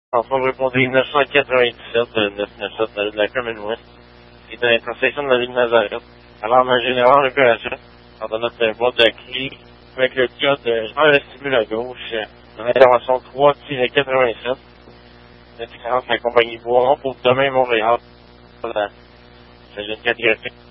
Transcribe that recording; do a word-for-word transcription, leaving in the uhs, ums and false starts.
François répondait neuf cent quatre-vingt-dix-sept de neuf cent quatre-vingt-dix-sept de la commune ouest, qui est à l'intersection de la ligne Nazareth. Alors, un général opération, dans notre boîte de clés, avec le code de Jean vestibule à gauche, dans l'intervention trois quatre-vingt-sept, l'intervention de la compagnie Boiron pour demain Montréal, la jeune catégorie.